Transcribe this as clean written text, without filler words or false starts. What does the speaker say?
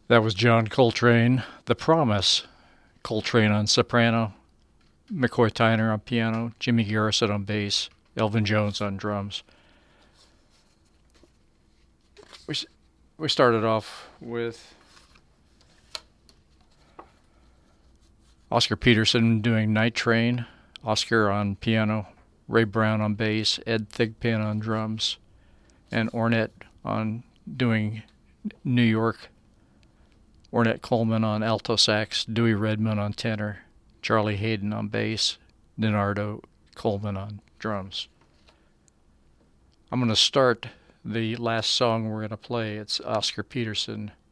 That was John Coltrane, The Promise. Coltrane on soprano, McCoy Tyner on piano, Jimmy Garrison on bass, Elvin Jones on drums. We, we started off with Oscar Peterson doing Night Train, Oscar on piano, Ray Brown on bass, Ed Thigpen on drums, and Ornette on doing New York. Ornette Coleman on alto sax, Dewey Redman on tenor, Charlie Hayden on bass, Leonardo Coleman on drums. I'm going to start the last song we're going to play. It's Oscar Peterson